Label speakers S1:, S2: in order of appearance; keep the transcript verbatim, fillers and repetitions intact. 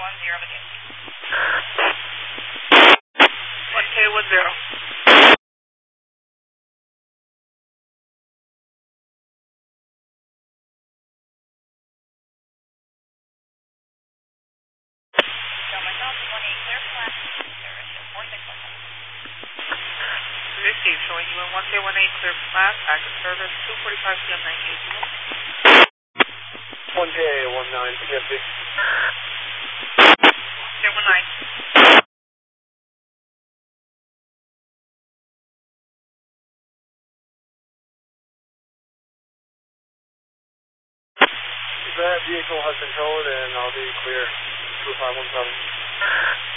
S1: one zero with you. one K one zero. So myself, one eight clear flat, service at four six one seven. Received, showing you in one K one eight clear flat, active service, two forty-five P M nineteen.
S2: one K one nine P M B.
S1: K one nine.
S2: That vehicle has been towed and I'll be clear two five one seven.